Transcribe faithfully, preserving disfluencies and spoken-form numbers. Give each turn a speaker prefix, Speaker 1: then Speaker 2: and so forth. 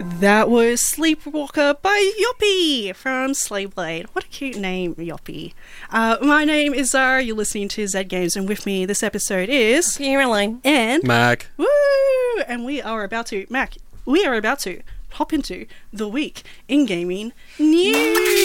Speaker 1: That was Sleepwalker by Yoppie from Slayblade. What a cute name, Yoppie. Uh, my name is Zara. You're listening to Zed Games, and with me this episode is
Speaker 2: Caroline
Speaker 1: and
Speaker 3: Mac.
Speaker 1: Woo! And we are about to Mac. We are about to hop into the week in gaming news.